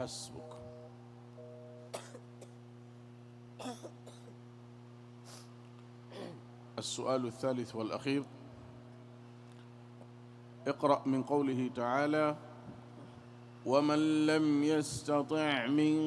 حسبك. السؤال الثالث والأخير: اقرأ من قوله تعالى: ومن لم يستطع منكم